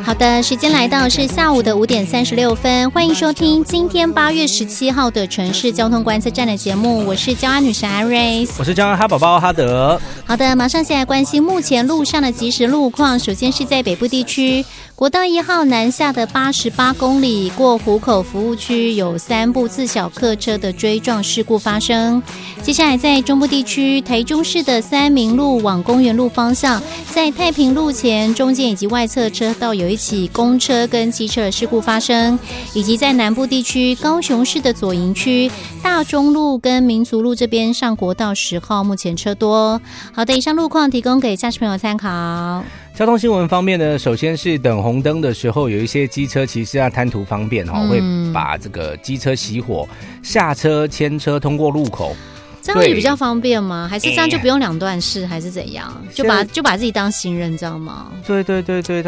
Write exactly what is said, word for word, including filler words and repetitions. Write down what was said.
好的，时间来到是下午的五点三十六分，欢迎收听今天八月十七号的城市交通观测站的节目，我是交安女神 Iris， 我是交安哈宝宝哈德。 好的，马上先来关心目前路上的即时路况。首先是在北部地区，国道一号南下的八十八公里过湖口服务区，有三部自小客车的追撞事故发生。接下来在中部地区，台中市的三民路往公园路方向，在太平路前中间以及外侧车道有一起公车跟机车的事故发生，以及在南部地区，高雄市的左营区大中路跟民族路这边上国道十号目前车多。好的，以上路况提供给驾驶朋友参考。 交通新闻方面呢，首先是等红灯的时候，有一些机车骑士啊贪图方便、嗯、会把这个机车熄火，下车牵车通过路口。 这样会比较方便吗？还是这样就不用两段式，还是怎样？就把就把自己当行人，知道吗？ 对对对对。